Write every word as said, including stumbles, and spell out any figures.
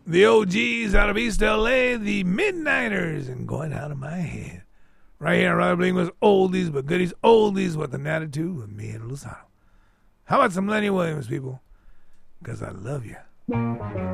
The O Gs out of East L A, the Midnighters, and Going Out of My Head. Right here on Robert Bling was oldies but goodies, oldies with an attitude with me and Luzano. How about some Lenny Williams, people? Because I love you.